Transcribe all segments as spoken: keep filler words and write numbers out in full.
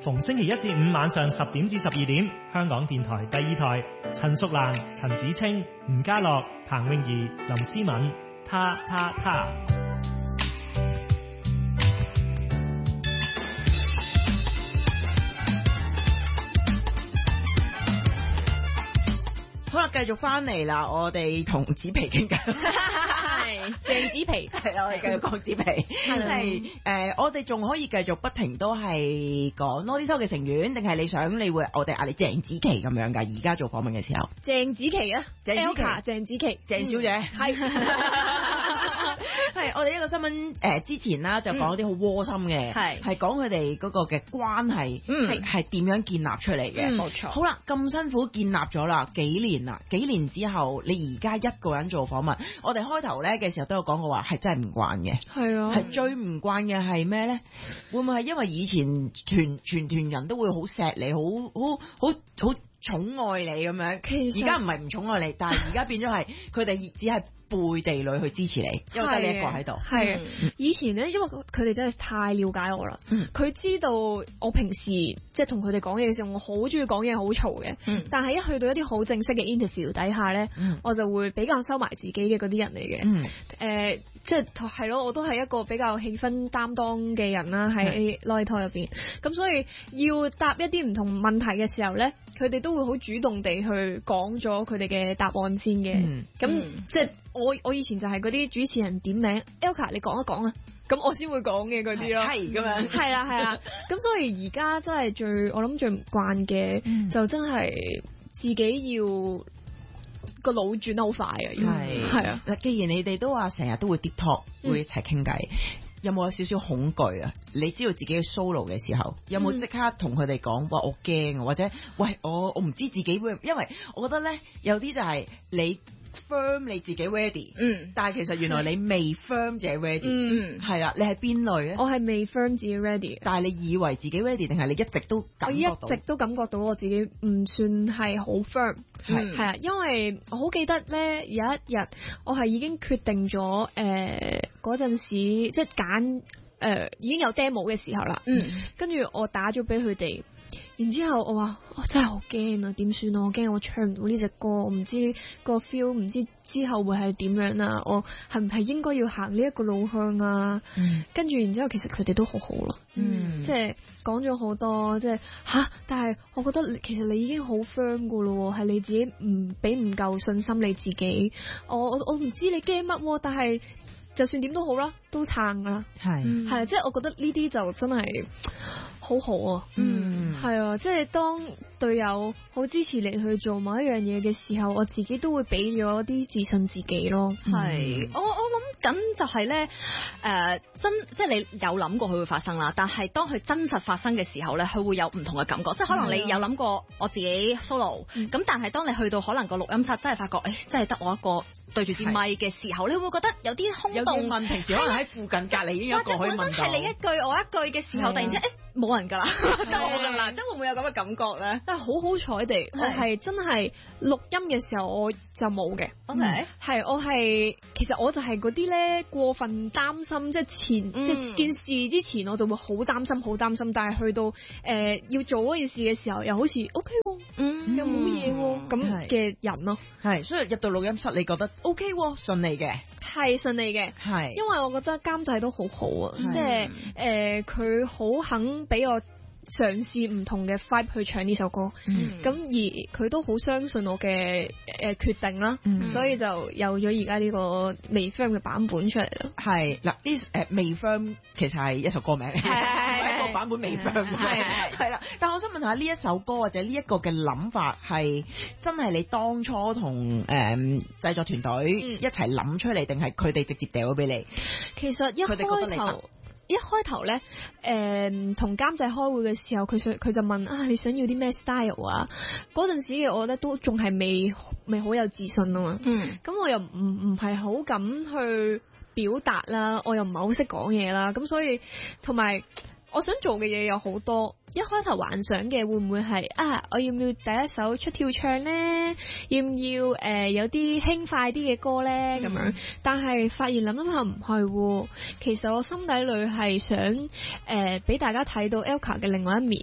逢星期一至五晚上十點至十二點，香港電台第二台，陳淑蘭、陳子清、吳家樂、彭詠儀、林思敏，他他他。 好啦，繼續翻嚟啦，我哋同紙皮傾偈， 係鄭紙皮， 係啦，我哋繼續講紙皮，係誒，我哋仲可以繼續不停都係講 Lolita 嘅成員，定係你想你會我哋嗌你鄭子琪咁樣噶？而家做訪問嘅時候， 鄭子琪啊， 鄭子琪， 鄭子琪， 鄭小姐，係係我哋一個新聞誒之前啦，就講啲好窩心嘅，係係講佢哋嗰個嘅關係，係係點樣建立出嚟嘅，冇錯。好啦，咁辛苦建立咗啦，幾年啦，幾年之後，你而家一個人做訪問，我哋開頭咧嘅時候都有講過話，係真係唔慣嘅，係啊，係最唔慣嘅係咩咧？會唔會係因為以前全全團人都會好錫你，好好好好寵愛你咁樣？其實而家唔係唔寵愛你，但係而家變咗係佢哋只係背地裏去支持你，因為得你一個喺度。係、 嗯、以前咧，因為佢哋真係太了解我啦。佢、嗯、知道我平時即係同佢哋講嘢嘅時候，我好中意講嘢，好嘈嘅。但係一去到一啲好正式嘅 interview 底下咧、嗯，我就會比較收埋自己嘅嗰啲人嚟嘅。誒、嗯呃，即係係咯，我都係一個比較氣氛擔當嘅人啦，喺 Lolita 入邊。咁所以要答一啲唔同問題嘅時候咧，佢哋都會好主動地去講咗佢哋嘅答案先嘅。咁、嗯嗯、即係。我我以前就係嗰啲主持人點名 Elka 你講一講啊，咁我先會講嘅嗰啲咯，係咁樣，係啦係啦，咁所以而家真係最我諗最唔慣嘅、嗯、就真係自己要個腦轉得好快啊，係係啊。 嗱，既然你哋都話成日都會 deep talk、嗯、會一齊傾偈，有冇有少少恐懼啊？你知道自己嘅 solo 嘅時候，有冇即刻同佢哋講話我驚，或者喂我我唔知自己會，因為我覺得咧有啲就係你。firm 你自己 ready，嗯，但係其實原來你未 firm 自己 ready，嗯，係啦，你係邊類咧？ 我係未 firm 自己 ready， 但係你以為自己 ready 定係你一直都感覺到？ 我一直都感覺到我自己唔算係好 firm，係係啊，因為我好記得咧有一日我係已經決定咗誒嗰陣時即係揀誒已經有 demo 嘅時候啦，嗯，跟住我打咗俾佢哋。然之後我話我真係好驚啊，點算啊？我驚我唱唔到呢隻歌，我唔知個 feel， 唔知之後會係點樣啊？我係唔係應該要行呢一個路向啊？嗯、跟住然之後其實佢哋都好好咯，嗯，即係講咗好多，即係吓，但係我覺得其實你已經好 firm 噶咯，係你自己唔俾唔夠信心你自己。我我我唔知你驚乜，但係就算點都好啦，都撐噶啦，係係，即係我覺得呢啲就真係好好啊，嗯，係啊，即係當隊友好支持你去做某一樣嘢嘅時候，我自己都會俾咗啲自信自己咯。 係、嗯，我我諗緊就係咧，誒、呃，真即係你有諗過佢會發生啦，但係當佢真實發生嘅時候咧，佢會有唔同嘅感覺，即係可能你有諗過我自己 solo，咁、嗯、但係當你去到可能個錄音室，真係發覺，誒、哎，真係得我一個對住支咪嘅時候，你會覺得有啲空洞。有問，平時可能喺附近隔離已經有一個可以問到。或者本身係你一句我一句嘅時候，突然之間誒冇人㗎啦，得我㗎啦，即係會唔會有咁嘅感覺咧？但係好好彩地，我係真係錄音嘅時候我就冇嘅。OK，係我係其實我就係嗰啲咧過分擔心，即係前、嗯、即係件事之前我就會好擔心好擔心，但係去到誒、呃、要做嗰件事嘅時候，又好似 OK 喎，嗯，又冇嘢喎咁嘅人咯。 係，所以入到錄音室你覺得 OK 喎，順利嘅，係順利嘅，係，因為我覺得監製都好好啊，即係誒佢好肯俾我嘗試唔同嘅 vibe 去唱呢首歌，咁、嗯、而佢都好相信我嘅誒、呃、決定啦、嗯，所以就有咗而家呢個未 firm 嘅版本出嚟咯。係嗱，呢誒未 firm 其實係一首歌名，係係一個版本未 firm， 係係啦。但我想問下呢一首歌或者呢一個嘅諗法係真係你當初同誒製作團隊一齊諗出嚟，定係佢哋直接掉咗俾你？其實一開頭。一開頭咧，誒、呃，同監製開會嘅時候，佢想佢就問啊，你想要啲咩 style 啊？嗰陣時嘅我咧都仲係未未好有自信啊嘛。嗯。咁我又唔唔係好敢去表達啦，我又唔係好識講嘢啦，咁所以同埋我想做嘅嘢有好多。一開頭幻想嘅會唔會係啊？我要唔要第一首出跳唱咧？要唔要誒、呃、有啲輕快啲嘅歌咧？咁、嗯、樣，但係發現諗諗下唔係，其實我心底裏係想誒俾、呃、大家睇到 Elka 嘅另外一面啊！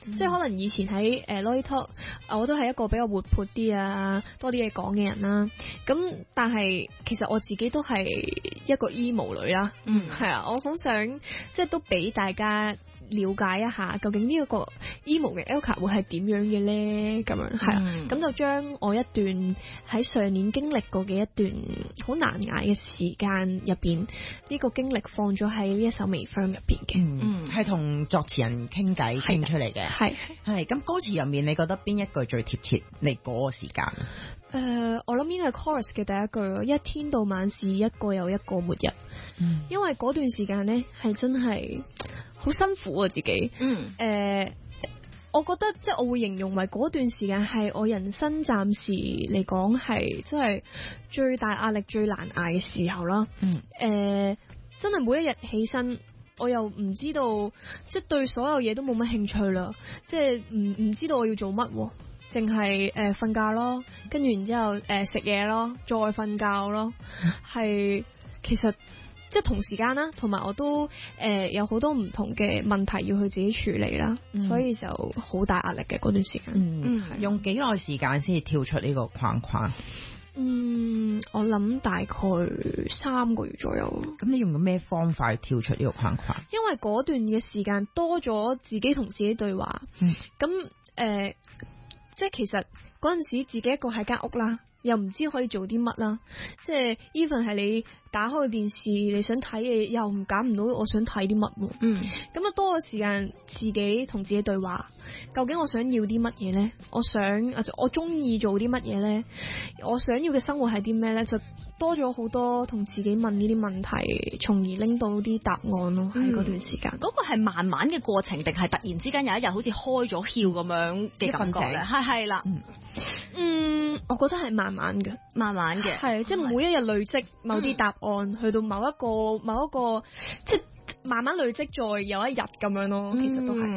嗯、即係可能以前喺誒 Lolly Talk，我都係一個比較活潑啲啊，多啲嘢講嘅人啦。咁但係其實我自己都係一個 emo 女啦，嗯，係啊，我好想即係都俾大家了解一下，究竟呢一個 emo 嘅 Elka 會係點樣嘅咧？咁樣係啊，咁、嗯、就將我一段喺上年經歷過嘅一段好難捱嘅時間入邊，呢、這個經歷放咗喺呢一首微風入邊嘅， 嗯，係同作詞人傾偈傾出嚟嘅，係係。咁歌詞入面，你覺得邊一句最貼切你嗰個時間？誒、 呃，我諗應該係 chorus 嘅第一句咯，一天到晚是一個又一個末日，嗯、因為嗰段時間咧係真係好辛苦啊自己，嗯，誒、呃，我覺得即係我會形容為嗰段時間係我人生暫時嚟講係真係最大壓力最難捱嘅時候啦，嗯，誒、呃，真係每一日起身，我又唔知道，即係對所有嘢都冇乜興趣啦，即係唔唔知道我要做乜，淨係誒瞓覺咯，跟住然之後誒食嘢咯，再瞓覺咯，係其實。即係同時間啦，同埋我都誒、呃、有好多唔同嘅問題要去自己處理啦，嗯、所以就好大壓力嘅嗰段時間。 嗯，嗯用幾耐時間先至跳出呢個框框？ 嗯，我諗大概三個月左右。 咁你用咗咩方法去跳出呢個框框？ 因為嗰段嘅時間多咗自己同自己對話。嗯。咁誒、呃，即係其實嗰陣時自己一個喺間屋啦。又唔知可以做啲乜啦，即係 even 係你打開個電視，你想睇嘅又唔揀唔到，我想睇啲乜？嗯，咁啊多個時間自己同自己對話，究竟我想要啲乜嘢咧？我想啊，我中意做啲乜嘢咧？我想要嘅生活係啲咩咧？就多咗好多同自己問呢啲問題，從而拎到啲答案咯。喺嗰、嗯、段時間， 嗰、嗰個係慢慢嘅過程，定係突然之間有一日好似開咗竅咁樣嘅感覺咧？係係啦，嗯， 嗯，我覺得係慢慢嘅， 慢慢嘅， 係即係每一日累積某啲答案，嗯、去到某一個某一個，即係慢慢累積，再有一日咁樣咯。其實都係。